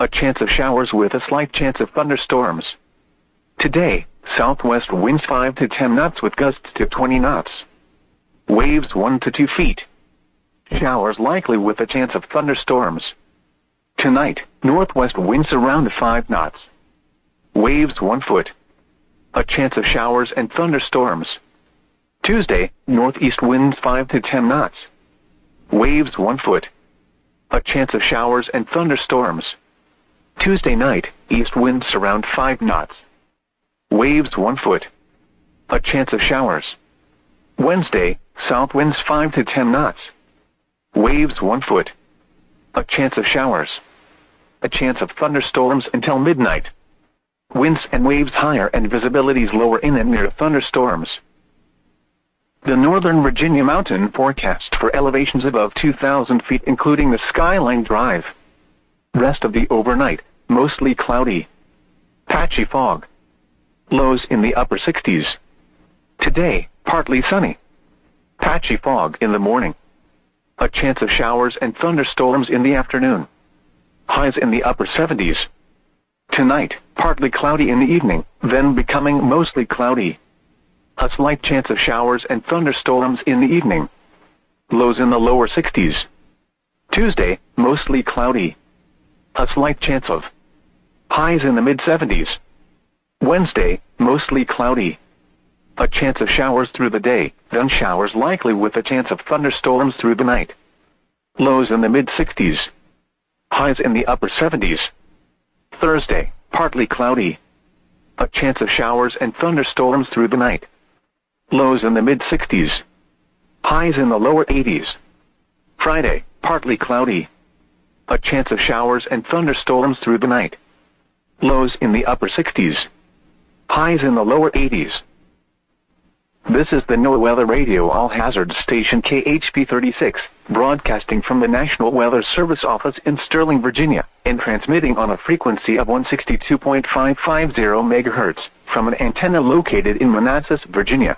A chance of showers with a slight chance of thunderstorms. Today, southwest winds 5 to 10 knots with gusts to 20 knots. Waves 1 to 2 feet. Showers likely with a chance of thunderstorms. Tonight, northwest winds around 5 knots. Waves 1 foot. A chance of showers and thunderstorms. Tuesday, northeast winds 5 to 10 knots. Waves 1 foot. A chance of showers and thunderstorms. Tuesday night, east winds around 5 knots. Waves 1 foot. A chance of showers. Wednesday, south winds 5 to 10 knots. Waves 1 foot. A chance of showers. A chance of thunderstorms until midnight. Winds and waves higher and visibilities lower in and near thunderstorms. The Northern Virginia mountain forecast for elevations above 2,000 feet including the Skyline Drive. Rest of the overnight, mostly cloudy. Patchy fog. Lows in the upper 60s. Today, partly sunny. Patchy fog in the morning. A chance of showers and thunderstorms in the afternoon. Highs in the upper 70s. Tonight, partly cloudy in the evening, then becoming mostly cloudy. A slight chance of showers and thunderstorms in the evening. Lows in the lower 60s. Tuesday, mostly cloudy. A slight chance of highs in the mid-70s. Wednesday, mostly cloudy. A chance of showers through the day, then showers likely with a chance of thunderstorms through the night. Lows in the mid-60s. Highs in the upper 70s. Thursday, partly cloudy. A chance of showers and thunderstorms through the night. Lows in the mid-60s. Highs in the lower 80s. Friday, partly cloudy. A chance of showers and thunderstorms through the night. Lows in the upper 60s. Highs in the lower 80s. This is the NOAA Weather Radio All-Hazard Station KHP 36, broadcasting from the National Weather Service office in Sterling, Virginia, and transmitting on a frequency of 162.550 MHz from an antenna located in Manassas, Virginia.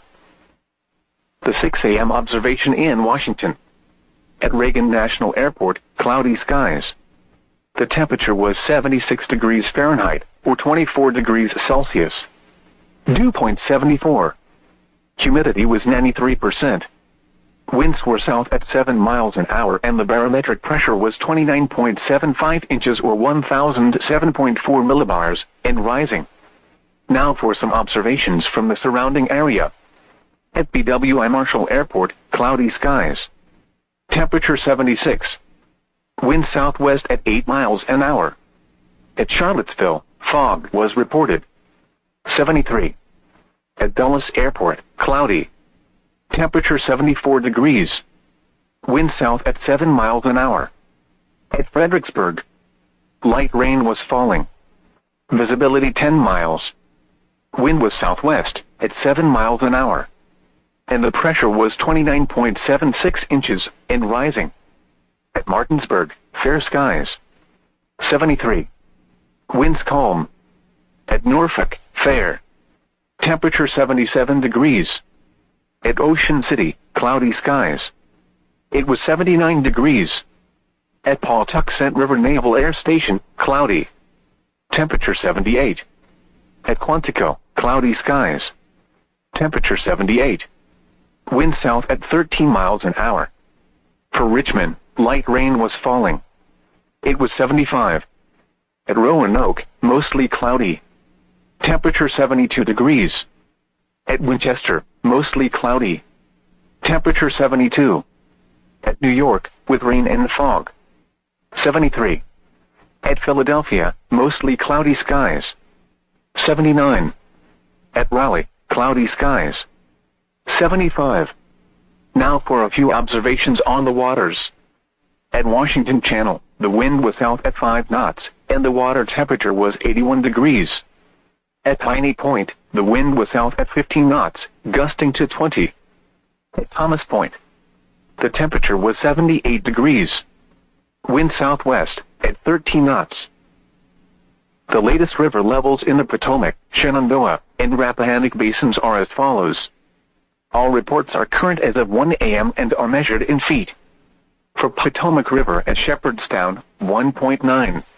The 6 a.m. observation in Washington. At Reagan National Airport, cloudy skies. The temperature was 76 degrees Fahrenheit, or 24 degrees Celsius. Dew point 74. Humidity was 93%. Winds were south at 7 miles an hour and the barometric pressure was 29.75 inches or 1007.4 millibars, and rising. Now for some observations from the surrounding area. At BWI Marshall Airport, cloudy skies. Temperature 76. Wind southwest at 8 miles an hour. At Charlottesville, fog was reported. 73. At Dulles Airport, cloudy. Temperature 74 degrees. Wind south at 7 miles an hour. At Fredericksburg, light rain was falling. Visibility 10 miles. Wind was southwest at 7 miles an hour. And the pressure was 29.76 inches and rising. At Martinsburg, fair skies. 73. Winds calm. At Norfolk, fair. Temperature 77 degrees. At Ocean City, cloudy skies. It was 79 degrees. At Pawtuxet River Naval Air Station, cloudy. Temperature 78. At Quantico, cloudy skies. Temperature 78. Wind south at 13 miles an hour. For Richmond, light rain was falling. It was 75. At Roanoke, mostly cloudy. Temperature 72 degrees. At Winchester, mostly cloudy. Temperature 72. At New York, with rain and fog. 73. At Philadelphia, mostly cloudy skies. 79. At Raleigh, cloudy skies. 75. Now for a few observations on the waters. At Washington Channel, the wind was south at 5 knots, and the water temperature was 81 degrees. At Piney Point, the wind was south at 15 knots, gusting to 20. At Thomas Point, the temperature was 78 degrees. Wind southwest at 13 knots. The latest river levels in the Potomac, Shenandoah, and Rappahannock basins are as follows. All reports are current as of 1 a.m. and are measured in feet. For Potomac River at Shepherdstown, 1.9.